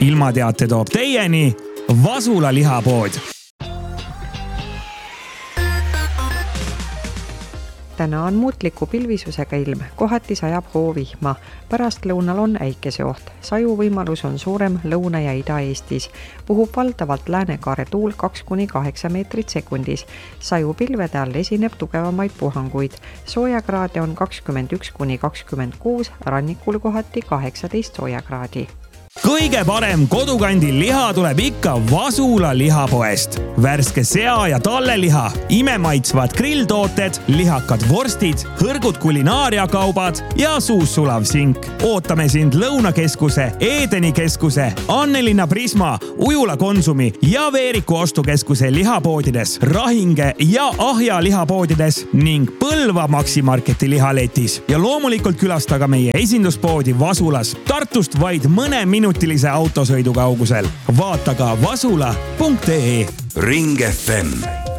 Ilmateate toob teieni Vasula lihapood. Täna on muutliku pilvisusega ilm, kohati sajab hoovihma. Pärast lõunal on äikeseoht. Saju võimalus on suurem Lõuna- ja Ida-Eestis. Puhub valdavalt läänekaare tuul 2-8 meetrit sekundis. Saju pilvede all esineb tugevamaid puhanguid. Soojakraade on 21-26, rannikul kohati 18 soojakraadi. Kõige parem kodukandil liha tuleb ikka Vasula lihapoest. Värske sea- ja talleliha, imemaitsvad grilltooted, lihakad vorstid, hõrgud kulinaariakaubad ja suus sulav sink. Ootame sind Lõunakeskuse, Edeni keskuse, Annelinna Prisma, Ujula Konsumi ja Veeriku ostukeskuse lihapoodides, Rahinge ja Ahja lihapoodides ning Põlva Maximarketi lihaletis. Ja loomulikult külastaga meie esinduspoodi Vasulas, Tartust vaid mõne minutilise autosõidu kaugusel. Vaata ka vasula.ee. Ring FM